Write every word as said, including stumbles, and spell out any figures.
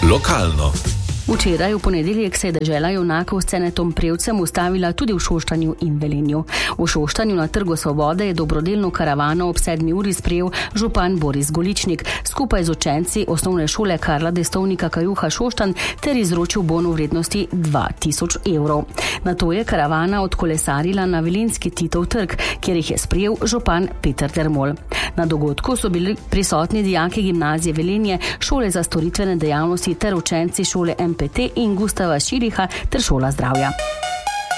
Lokalno. Včeraj v ponedeljek se je dežela junakov s Cenetom Prevcem ustavila tudi v Šoštanju in Velenju. V Šoštanju na Trgu Svobode je dobrodelno karavano ob sedmi uri sprejel župan Boris Goličnik skupaj z učenci osnovne šole Karla Destovnika Kajuha Šoštanj ter izročil bon v vrednosti dva tisoč evrov. Nato je karavana odkolesarila na Velenjski Titov trg, kjer jih je sprejel župan Peter Dermol. Na dogodku so bili prisotni dijaki gimnazije Velenje, šole za storitvene dejavnosti ter učenci šole M P T in Gustava Širiha ter šola zdravja.